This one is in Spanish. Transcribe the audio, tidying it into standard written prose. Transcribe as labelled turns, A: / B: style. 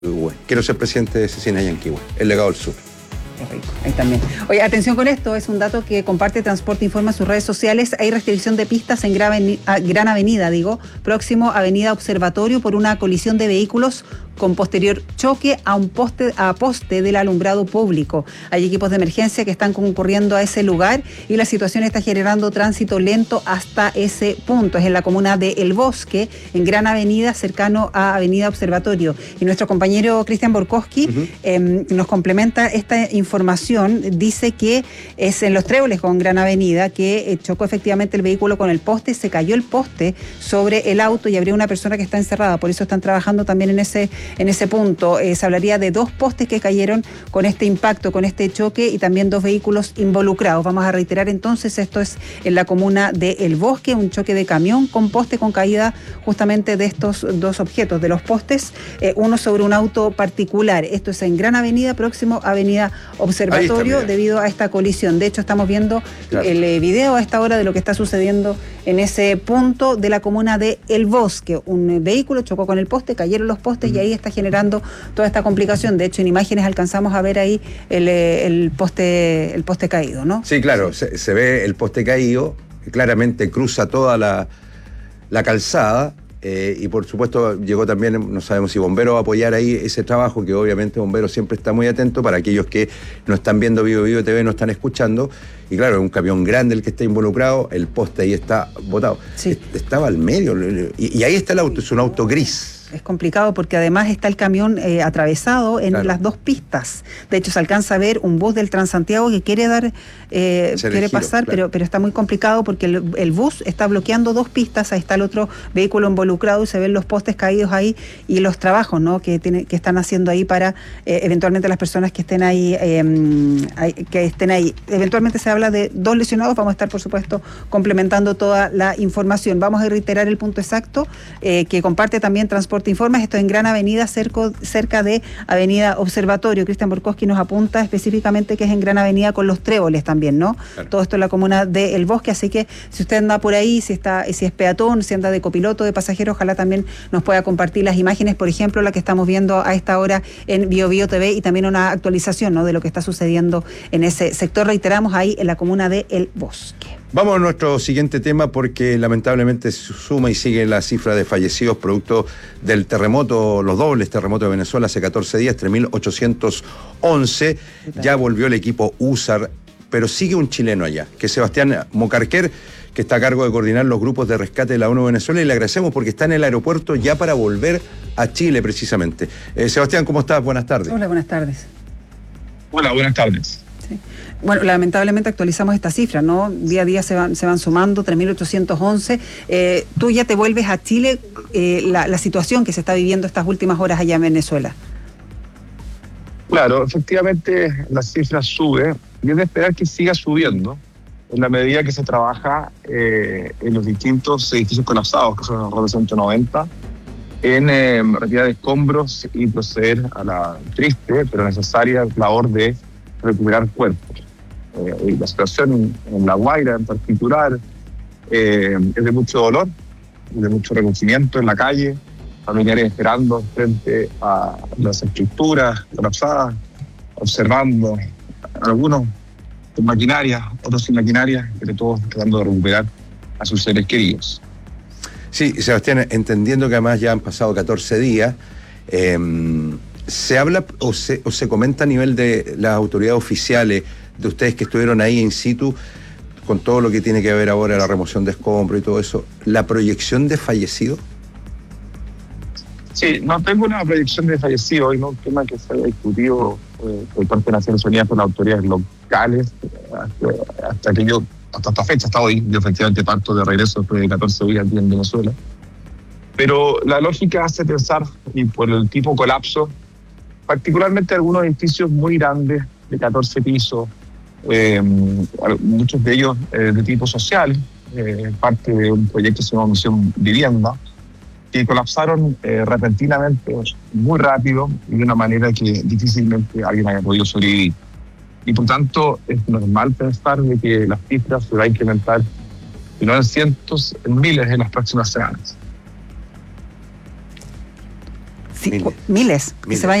A: Quiero ser presidente de Cecina Yanquihue, el legado del sur.
B: Qué rico, ahí también. Oye, atención con esto, es un dato que comparte Transporte Informa en sus redes sociales. Hay restricción de pistas en Gran Avenida, próximo a Avenida Observatorio por una colisión de vehículos con posterior choque a poste del alumbrado público. Hay equipos de emergencia que están concurriendo a ese lugar y la situación está generando tránsito lento hasta ese punto. Es en la comuna de El Bosque, en Gran Avenida, cercano a Avenida Observatorio. Y nuestro compañero Cristian Borkowski nos complementa esta información. Dice que es en Los Tréboles con Gran Avenida que chocó efectivamente el vehículo con el poste, se cayó el poste sobre el auto y habría una persona que está encerrada. Por eso están trabajando también en ese punto. Se hablaría de 2 postes que cayeron con este impacto, con este choque, y también 2 vehículos involucrados. Vamos a reiterar entonces, esto es en la comuna de El Bosque, un choque de camión con poste con caída justamente de estos 2 objetos, de los postes, uno sobre un auto particular. Esto es en Gran Avenida, próximo a Avenida Observatorio, debido a esta colisión. De hecho, estamos viendo el video a esta hora de lo que está sucediendo en ese punto de la comuna de El Bosque. Un vehículo chocó con el poste, cayeron los postes y ahí está generando toda esta complicación. De hecho, en imágenes alcanzamos a ver ahí el poste caído, ¿no?
A: Sí, claro, se ve el poste caído, claramente cruza toda la calzada. Y por supuesto llegó también, no sabemos si Bomberos va a apoyar ahí ese trabajo, que obviamente Bomberos siempre está muy atento para aquellos que no están viendo Vivo TV, no están escuchando. Y claro, es un camión grande el que está involucrado, el poste ahí está botado. Sí. Estaba al medio, y ahí está el auto, es un auto gris.
B: Es complicado porque además está el camión atravesado en las 2 pistas. De hecho, se alcanza a ver un bus del Transantiago que quiere pasar, pero está muy complicado porque el bus está bloqueando 2 pistas. Ahí está el otro vehículo involucrado y se ven los postes caídos ahí y los trabajos, ¿no?, que están haciendo ahí para eventualmente las personas que estén ahí, Eventualmente se habla de 2 lesionados. Vamos a estar, por supuesto, complementando toda la información. Vamos a reiterar el punto exacto que comparte también Transporte Informa. Esto en Gran Avenida, cerca de Avenida Observatorio. Cristian Borkowski nos apunta específicamente que es en Gran Avenida con Los Tréboles también, ¿no? Claro. Todo esto en la comuna de El Bosque, así que si usted anda por ahí, si es peatón, si anda de copiloto, de pasajero, ojalá también nos pueda compartir las imágenes, por ejemplo, la que estamos viendo a esta hora en Vivo TV, y también una actualización, ¿no?, de lo que está sucediendo en ese sector, reiteramos, ahí en la comuna de El Bosque.
A: Vamos a nuestro siguiente tema, porque lamentablemente se suma y sigue la cifra de fallecidos producto del terremoto, los dobles terremotos de Venezuela hace 14 días, 3.811. Ya volvió el equipo USAR, pero sigue un chileno allá, que es Sebastián Mocarquer, que está a cargo de coordinar los grupos de rescate de la ONU Venezuela, y le agradecemos porque está en el aeropuerto ya para volver a Chile precisamente. Sebastián, ¿cómo estás? Buenas tardes.
B: Hola, buenas tardes.
C: Hola, buenas tardes.
B: Sí. Bueno, lamentablemente actualizamos esta cifra, ¿no? Día a día se van sumando, 3.811. Tú ya te vuelves a Chile, la situación que se está viviendo estas últimas horas allá en Venezuela.
C: Claro, efectivamente la cifra sube, y es de esperar que siga subiendo en la medida que se trabaja en los distintos edificios colapsados, que son alrededor de 190, en retirar escombros y proceder a la triste pero necesaria labor de recuperar cuerpos. Y la situación en La Guaira en particular es de mucho dolor, de mucho reconocimiento en la calle, familiares esperando frente a las estructuras colapsadas, observando algunos con maquinaria, otros sin maquinaria, pero todos tratando de recuperar a sus seres queridos.
A: Sí, Sebastián, entendiendo que además ya han pasado 14 días, ¿se habla o se comenta a nivel de las autoridades oficiales, de ustedes que estuvieron ahí in situ, con todo lo que tiene que ver ahora la remoción de escombros y todo eso, la proyección de fallecidos?
C: Sí, no tengo una proyección de fallecidos, y no es un tema que se haya discutido por parte de Naciones Unidas con las autoridades locales hasta esta fecha, hasta hoy. Yo efectivamente parto de regreso después de 14 días aquí en Venezuela. Pero la lógica hace pensar, y por el tipo de colapso, particularmente algunos edificios muy grandes, de 14 pisos, muchos de ellos de tipo social, parte de un proyecto que se llama Misión Vivienda, que colapsaron repentinamente, muy rápido, y de una manera que difícilmente alguien haya podido sobrevivir. Y por tanto es normal pensar de que las cifras se van a incrementar, si no en cientos, en miles en las próximas semanas.
B: Sí, miles. Que se vayan